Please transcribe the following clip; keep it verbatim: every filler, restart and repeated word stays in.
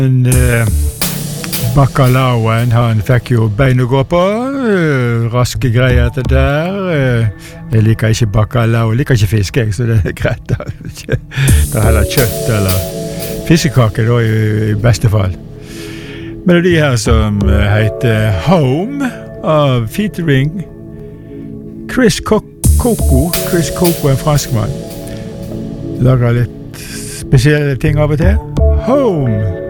Men uh, bacalaoen, han fikk jo bein å gå på, uh, raske greier til der. Uh, jeg liker ikke bacalao, jeg liker ikke fisk, jeg, så det er greit. Da det er heller kjøtt eller fiskekake da, i, i beste fall. Melodi her som uh, heter Home, av featuring Chris Coco. Chris Coco, en franskmann. Lager litt spesielle ting av og til. Home!